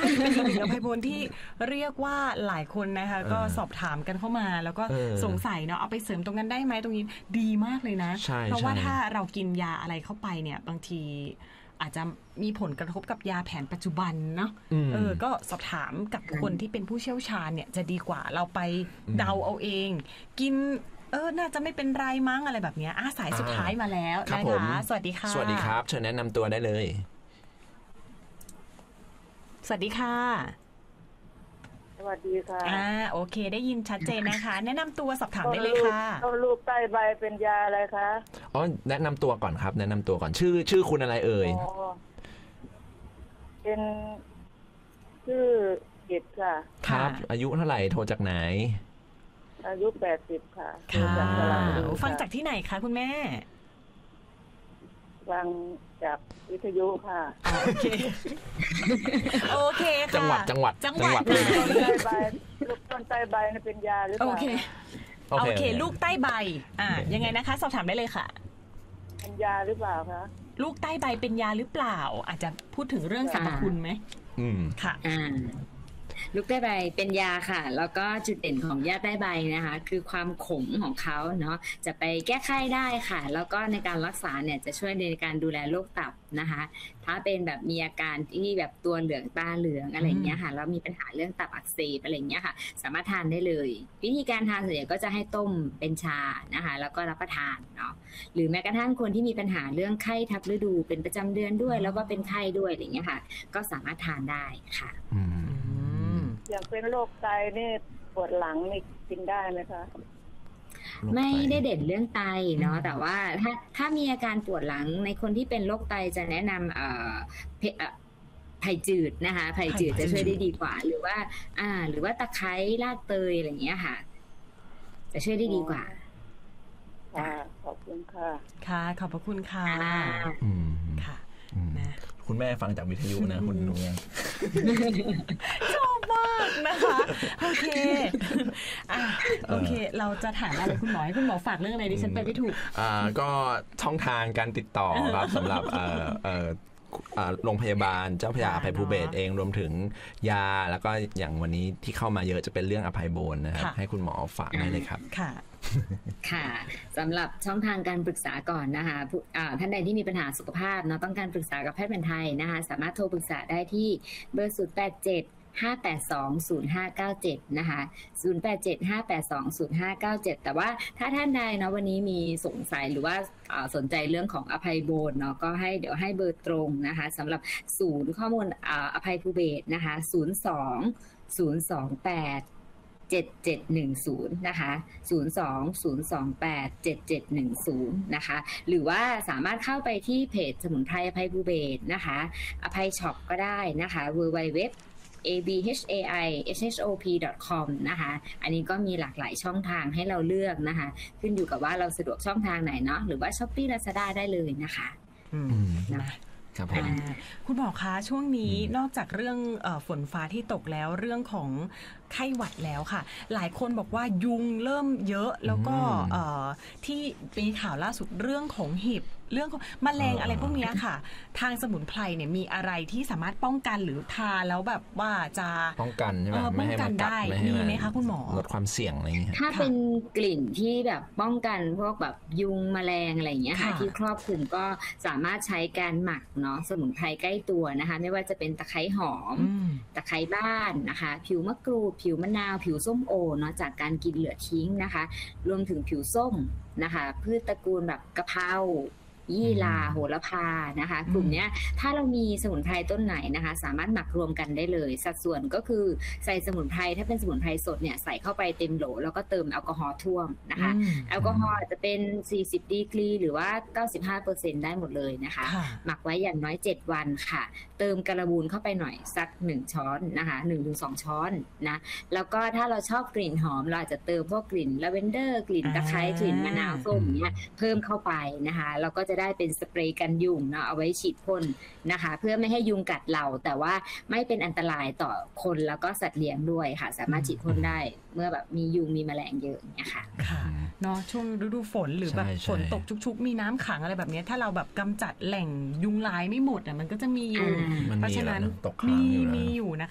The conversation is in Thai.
เป็นอีกหนึ่งอภัยพลที่เรียกว่าหลายคนนะคะก็สอบถามกันเข้ามาแล้วก็สงสัยเนาะเอาไปเสริมตรงนั้นได้ไหมตรงนี้ดีมากเลยนะเพราะว่าถ้าเรากินยาอะไรเข้าไปเนี่ยบางทีอาจจะมีผลกระทบกับยาแผนปัจจุบันเนาะก็สอบถามกับคนที่เป็นผู้เชี่ยวชาญเนี่ยจะดีกว่าเราไปเดาเอาเองกินน่าจะไม่เป็นไรมั้งอะไรแบบนี้สายสุดท้ายมาแล้วนะคะสวัสดีค่ะสวัสดีครับเชิญแนะนำตัวได้เลยสวัสดีค่ะสวัสดีค่ะโอเคได้ยินชัดเจนนะคะแนะนำตัวสอบถามได้เลยค่ะลูกใต้ใบเป็นยาอะไรคะแนะนำตัวก่อนครับแนะนำตัวก่อนชื่อคุณอะไรเอ่ยเป็นชื่อกิตค่ะครับอายุเท่าไหร่โทรจากไหนอายุ80ค่ะฟังจากที่ไหนคะคุณแม่ฟังจากวิทยุค่ะโอเคโอเคค่ะจังหวัดเลยลูกต้นใต้ใบนี่เป็นยาหรือเปล่าโอเคลูกใต้ใบยังไงนะคะสอบถามได้เลยค่ะเป็นยาหรือเปล่าคะลูกใต้ใบเป็นยาหรือเปล่าอาจจะพูดถึงเรื่องสรรพคุณไหมค่ะลูกใต้ใบเป็นยาค่ะแล้วก็จุดเด่นของยาใต้ใบนะคะคือความขมของเขาเนาะจะไปแก้ไขได้ค่ะแล้วก็ในการรักษาเนี่ยจะช่วยในการดูแลโรคตับนะคะถ้าเป็นแบบมีอาการที่แบบตัวเหลืองตาเหลืองอะไรเงี้ยค่ะแล้วมีปัญหาเรื่องตับอักเสบอะไรเงี้ยค่ะสามารถทานได้เลยวิธีการทานส่วนใหญ่ก็จะให้ต้มเป็นชานะคะแล้วก็รับประทานเนาะหรือแม้กระทั่งคนที่มีปัญหาเรื่องไข้ทับฤดูเป็นประจำเดือนด้วยแล้วก็เป็นไข้ด้วยอะไรเงี้ยค่ะก็สามารถทานได้ค่ะอย่างเป็นโรคไตนี่ปวดหลังนี่กินได้ไหมคะไม่ได้เด่นเรื่องไตเนาะแต่ว่าถ้ามีอาการปวดหลังในคนที่เป็นโรคไตจะแนะนำไผ่จืดนะคะไผ่จืดจะช่วยได้ดีกว่าหรือว่าตะไคร้รากเตยอะไรอย่างเงี้ยค่ะจะช่วยได้ดีกว่าขอบคุณค่ะค่ะขอบพระคุณค่ะค่ะคุณแม่ฟังจากวิทยุนะคุณลุงชอบมากนะคะโอเคเราจะถามอะไรคุณหมอให้คุณหมอฝากเรื่องอะไรดิฉันไปไม่ถูกก็ช่องทางการติดต่อครับสำหรับโรงพยาบาลเจ้าพระยาอภัยภูเบศรเองรวมถึงยาแล้วก็อย่างวันนี้ที่เข้ามาเยอะจะเป็นเรื่องอภัยโบนนะครับให้คุณหมอฝากได้เลยครับค่ะสำหรับช่องทางการปรึกษาก่อนนะคะท่านใดที่มีปัญหาสุขภาพเนาะต้องการปรึกษากับแพทย์แผนไทยนะคะสามารถโทรปรึกษาได้ที่เบอร์0875820597นะคะ0875820597แต่ว่าถ้าท่านใดเนาะวันนี้มีสงสัยหรือว่าสนใจเรื่องของอภัยโบนเนาะก็เดี๋ยวให้เบอร์ตรงนะคะสำหรับศูนย์ข้อมูลอภัยภูเบศรนะคะ02-028 7710นะคะ02-028-7710นะคะหรือว่าสามารถเข้าไปที่เพจสมุนไพรอภัยภูเบศรนะคะอภัยช็อปก็ได้นะคะ www.abhaishop.com นะคะอันนี้ก็มีหลากหลายช่องทางให้เราเลือกนะคะขึ้นอยู่กับว่าเราสะดวกช่องทางไหนเนาะหรือว่า Shopee Lazada ได้เลยนะคะครับคุณหมอคะช่วงนี้นอกจากเรื่องฝนฟ้าที่ตกแล้วเรื่องของไข้หวัดแล้วค่ะหลายคนบอกว่ายุงเริ่มเยอะแล้วก็ที่มีข่าวล่าสุดเรื่องของเห็บเรื่องของแมลงอะไรพวกนี้ค่ะทางสมุนไพรเนี่ยมีอะไรที่สามารถป้องกันหรือทาแล้วแบบว่าจะป้องกันใช่ไหมป้องกันได้มีไหมคะคุณหมอลดความเสี่ยงอะไรอย่างเงี้ยถ้าเป็นกลิ่นที่แบบป้องกันพวกแบบยุงแมลงอะไรอย่างเงี้ยค่ะที่ครอบคลุมก็สามารถใช้การหมักเนาะสมุนไพรใกล้ตัวนะคะไม่ว่าจะเป็นตะไคร้หอมตะไคร้บ้านนะคะผิวมะกรูดผิวมะนาวผิวส้มโอเนาะจากการกินเหลือทิ้งนะคะรวมถึงผิวส้มนะคะพืชตระกูลแบบกะเพรายี่ลาโหระพานะคะกลุ่มนี้ถ้าเรามีสมุนไพรต้นไหนนะคะสามารถหมักรวมกันได้เลยสัดส่วนก็คือใส่สมุนไพรถ้าเป็นสมุนไพรสดเนี่ยใส่เข้าไปเต็มโหลแล้วก็เติมแอลกอฮอล์ท่วมนะคะแอลกอฮอล์จะเป็น40ดีกรีหรือว่า 95% ได้หมดเลยนะคะหมักไว้อย่างน้อย7วันค่ะเติมการบูนเข้าไปหน่อยสัก1ช้อนนะคะ1-2 ช้อนนะแล้วก็ถ้าเราชอบกลิ่นหอมเราอาจจะเติมพวกกลิ่นลาเวนเดอร์กลิ่นตะไคร้กลิ่นมะนาวส้มเนี่ยเพิ่มเข้าไปนะคะแล้วก็จะได้เป็นสเปรย์กันยุงเนาะเอาไว้ฉีดพ่นนะคะเพื่อไม่ให้ยุงกัดเราแต่ว่าไม่เป็นอันตรายต่อคนแล้วก็สัตว์เลี้ยงด้วยค่ะสามารถฉีดพ่นได้เมื่อแบบมียุงมีแมลงเยอะเนี่ยค่ะเนาะช่วงฤดูฝนหรือแบบฝนตกชุกๆมีน้ำขังอะไรแบบนี้ถ้าเราแบบกำจัดแหล่งยุงลายไม่หมดมันก็จะมีอยู่เพราะฉะนั้นมีอยู่นะคะ